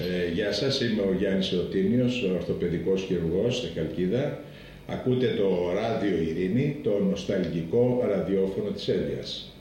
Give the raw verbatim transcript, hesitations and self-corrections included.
Ε, γεια σας, είμαι ο Γιάννης Οτίνιος, ορθοπαιδικός χειρουργός στη Χαλκίδα. Ακούτε το Ράδιο Ειρήνη, το νοσταλγικό ραδιόφωνο της Εύβοιας.